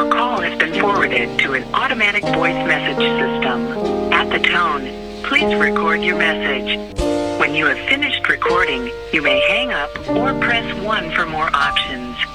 Your call has been forwarded to an automatic voice message system. At the tone, please record your message. When you have finished recording, you may hang up or press 1 for more options.